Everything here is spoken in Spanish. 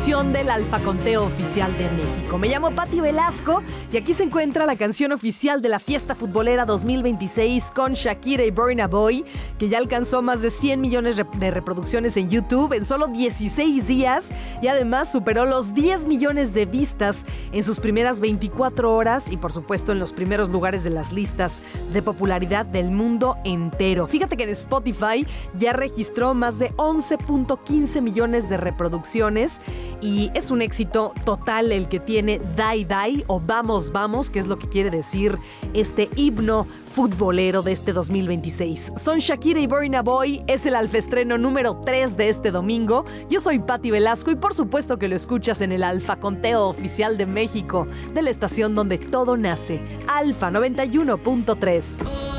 emisión del Alfa Conteo Oficial de México. Me llamo Pati Velasco y aquí se encuentra la canción oficial de la Fiesta Futbolera 2026 con Shakira y Burna Boy, que ya alcanzó más de 100 millones de reproducciones en YouTube en solo 16 días y además superó los 10 millones de vistas en sus primeras 24 horas y por supuesto en los primeros lugares de las listas de popularidad del mundo entero. Fíjate que en Spotify ya registró más de 11.15 millones de reproducciones y es un éxito total el que tiene Die Die o Vamos Vamos, que es lo que quiere decir este himno futbolero de este 2026. Son Shakira y Burna Boy, es el alfaestreno número 3 de este domingo. Yo soy Pati Velasco y por supuesto que lo escuchas en el Alfa Conteo Oficial de México, de la estación donde todo nace, Alfa 91.3.